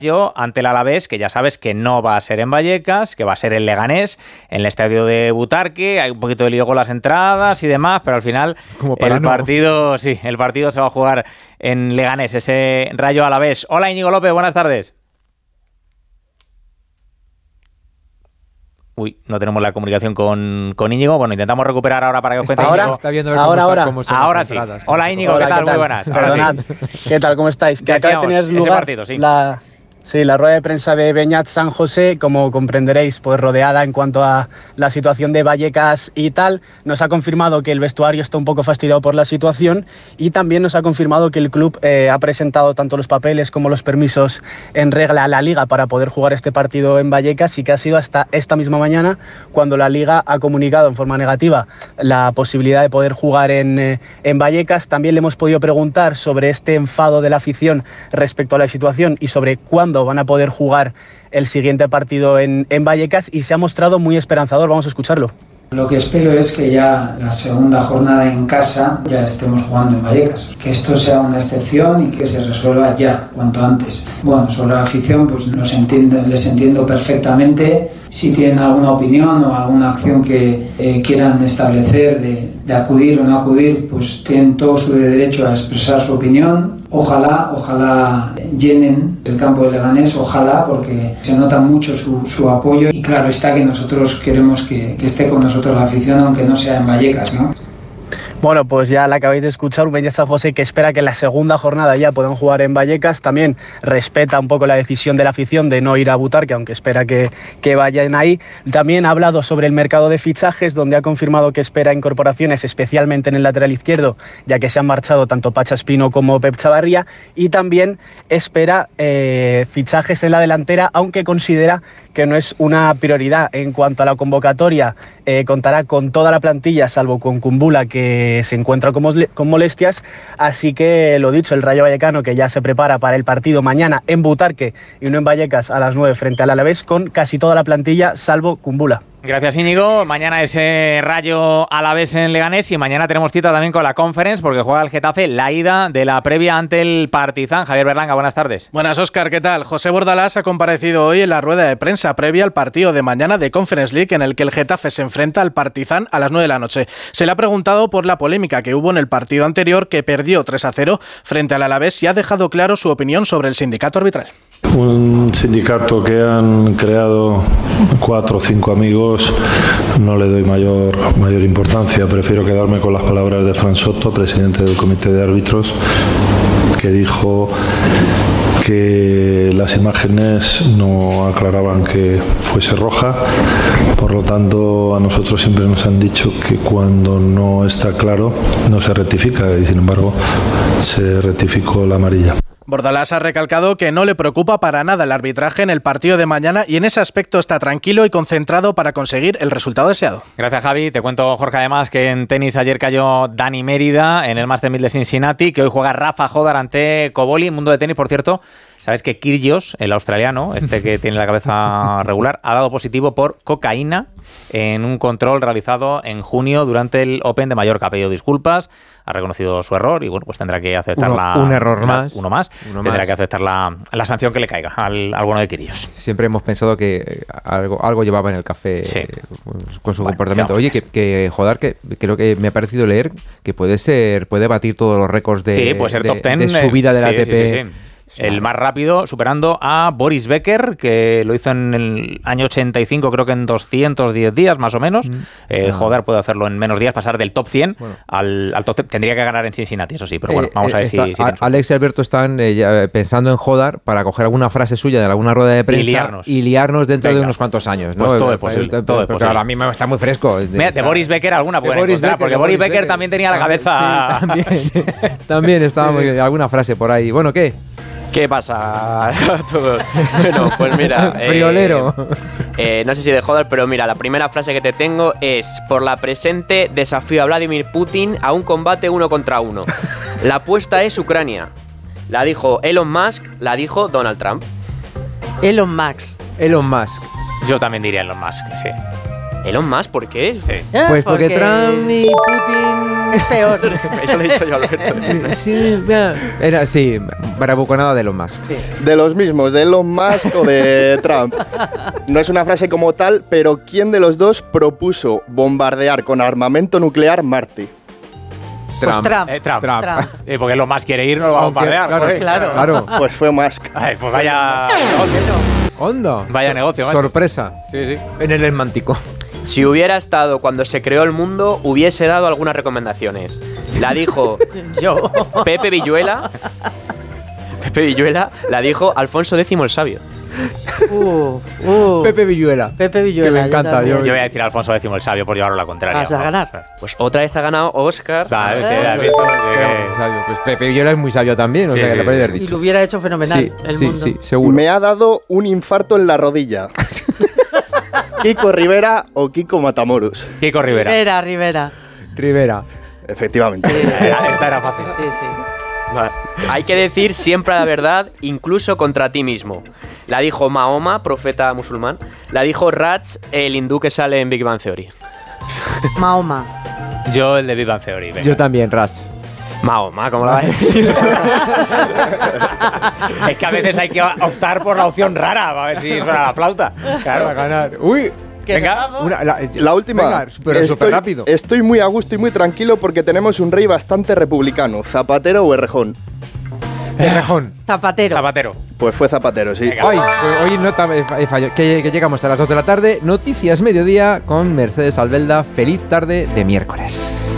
ante el Alavés, que ya sabes que no va a ser en Vallecas, que va a ser en Leganés, en el estadio de Butarque. Hay un poquito de lío con las entradas y demás, pero al final el partido se va a jugar en Leganés, ese Rayo Alavés. Hola Íñigo López, buenas tardes. Uy, no tenemos la comunicación con Íñigo. Bueno, intentamos recuperar ahora para que os cuente Íñigo. Está viendo cómo son ahora las sí. entradas. Hola Íñigo, Hola, ¿qué tal? ¿qué tal? Muy buenas. Perdonad. Sí. ¿Qué tal? ¿Cómo estáis? Que acaba de tener lugar ese partido, sí. la rueda de prensa de Beñat San José, como comprenderéis, pues rodeada en cuanto a la situación de Vallecas y tal. Nos ha confirmado que el vestuario está un poco fastidiado por la situación y también nos ha confirmado que el club ha presentado tanto los papeles como los permisos en regla a la Liga para poder jugar este partido en Vallecas, y que ha sido hasta esta misma mañana cuando la Liga ha comunicado en forma negativa la posibilidad de poder jugar en Vallecas. También le hemos podido preguntar sobre este enfado de la afición respecto a la situación y sobre cuándo van a poder jugar el siguiente partido en Vallecas, y se ha mostrado muy esperanzador. Vamos a escucharlo. Lo que espero es que ya la segunda jornada en casa ya estemos jugando en Vallecas, que esto sea una excepción y que se resuelva ya, cuanto antes. Bueno, sobre la afición, pues les entiendo perfectamente. Si tienen alguna opinión o alguna acción que quieran establecer de acudir o no acudir, pues tienen todo su derecho a expresar su opinión. Ojalá llenen el campo de Leganés, ojalá, porque se nota mucho su apoyo, y claro está que nosotros queremos que esté con nosotros la afición, aunque no sea en Vallecas, ¿no? Bueno, pues ya la acabáis de escuchar, un Beñat San José que espera que en la segunda jornada ya puedan jugar en Vallecas. También respeta un poco la decisión de la afición de no ir a Butarque, aunque espera que vayan ahí. También ha hablado sobre el mercado de fichajes, donde ha confirmado que espera incorporaciones, especialmente en el lateral izquierdo, ya que se han marchado tanto Pacha Espino como Pep Chavarría, y también espera fichajes en la delantera, aunque considera que no es una prioridad. En cuanto a la convocatoria, contará con toda la plantilla, salvo con Kumbula, que se encuentra con molestias. Así que lo dicho, el Rayo Vallecano, que ya se prepara para el partido mañana en Butarque y no en Vallecas a las 9 frente al Alavés, con casi toda la plantilla, salvo Kumbula. Gracias Íñigo. Mañana ese Rayo Alavés en Leganés, y mañana tenemos cita también con la Conference, porque juega el Getafe la ida de la previa ante el Partizan. Javier Berlanga, buenas tardes. Buenas, Óscar, ¿qué tal? José Bordalás ha comparecido hoy en la rueda de prensa previa al partido de mañana de Conference League, en el que el Getafe se enfrenta al Partizan a las 9 de la noche. Se le ha preguntado por la polémica que hubo en el partido anterior, que perdió 3-0 frente al Alavés, y ha dejado claro su opinión sobre el sindicato arbitral. Un sindicato que han creado 4 o 5 amigos, no le doy mayor importancia. Prefiero quedarme con las palabras de Fran Soto, presidente del comité de árbitros, que dijo que las imágenes no aclaraban que fuese roja. Por lo tanto, a nosotros siempre nos han dicho que cuando no está claro no se rectifica, y sin embargo se rectificó la amarilla. Bordalás ha recalcado que no le preocupa para nada el arbitraje en el partido de mañana, y en ese aspecto está tranquilo y concentrado para conseguir el resultado deseado. Gracias, Javi. Te cuento, Jorge, además, que en tenis ayer cayó Dani Mérida en el Master 1000 de Cincinnati, que hoy juega Rafa Jodar ante Koboli. Mundo de tenis, por cierto. Sabes que Kyrgios, el australiano, que tiene la cabeza regular, ha dado positivo por cocaína en un control realizado en junio durante el Open de Mallorca. Ha pedido disculpas, ha reconocido su error y bueno, pues tendrá que aceptar uno más. Tendrá que aceptar la sanción que le caiga al bueno de Kyrgios. Siempre hemos pensado que algo llevaba en el café, sí, con su comportamiento. Oye, que Jodar, que creo que me ha parecido leer que puede batir todos los récords de puede ser top 10 de subida del ATP. Sí. El más rápido, superando a Boris Becker, que lo hizo en el año 85, creo que en 210 días más o menos. Jodar puede hacerlo en menos días, pasar del top 100 al top 10. Tendría que ganar en Cincinnati, eso sí, pero bueno, vamos a ver si Alex y Alberto están pensando en Jodar para coger alguna frase suya de alguna rueda de prensa y liarnos dentro de unos cuantos años, ¿no? Pues todo es posible. Claro, a mí me está muy fresco. Mira, de Boris Becker alguna puede encontrar, porque Boris Becker también tenía la cabeza... Sí, también estaba alguna frase por ahí. Bueno, ¿qué? ¿Qué pasa a todos? Bueno, pues mira... Friolero. No sé si de joder, pero mira, la primera frase que te tengo es: por la presente desafío a Vladimir Putin a un combate 1 contra 1. La apuesta es Ucrania. La dijo Elon Musk, la dijo Donald Trump. Elon Musk. Yo también diría Elon Musk, sí. ¿Elon Musk? ¿Por qué? Sí. Pues porque Trump y Putin Es peor. Eso lo he dicho yo, Alberto. Sí, bravuconada de Elon Musk. Sí. De los mismos, de Elon Musk o de Trump. No es una frase como tal, pero ¿quién de los dos propuso bombardear con armamento nuclear Marte? Pues Trump. Trump. Porque lo más quiere ir, no lo va a bombardear. Claro. Pues fue Musk. Ay, pues vaya negocio. Onda. Vaya negocio, macho. Sorpresa. Sí. En el Atlántico. Si hubiera estado cuando se creó el mundo, hubiese dado algunas recomendaciones. La dijo Yo. Pepe Villuela. Pepe Villuela la dijo Alfonso X el Sabio. Pepe Villuela. Pepe Villuela. Que me encanta. Yo voy a decir Alfonso X el Sabio por llevarlo a la contraria. Vas a ganar. Pues otra vez ha ganado Oscar. ¿Sabes? Sí, ¿has visto? Pues Pepe Villuela es muy sabio también, o Sí, sea que sí, lo podría haber Y dicho. lo hubiera hecho fenomenal el mundo. Sí, seguro. Me ha dado un infarto en la rodilla. ¿Kiko Rivera o Kiko Matamoros? Kiko Rivera. Rivera. Efectivamente. Esta era fácil. Sí. Vale. Hay que decir siempre la verdad, incluso contra ti mismo. La dijo Mahoma, profeta musulmán. La dijo Raj, el hindú que sale en Big Bang Theory. Mahoma. Yo el de Big Bang Theory. Venga. Yo también, Rach. Mahoma, ¿cómo la vas a decir? Es que a veces hay que optar por la opción rara, a ver si suena la flauta. Claro, Para ganar. Uy. venga. La última. Venga, súper rápido. Estoy muy a gusto y muy tranquilo porque tenemos un rey bastante republicano. ¿Zapatero o Errejón? Errejón. Zapatero. Pues fue Zapatero, sí. Venga. Hoy no fallo. Que llegamos a las 2 de la tarde. Noticias Mediodía con Mercedes Albelda. Feliz tarde de miércoles.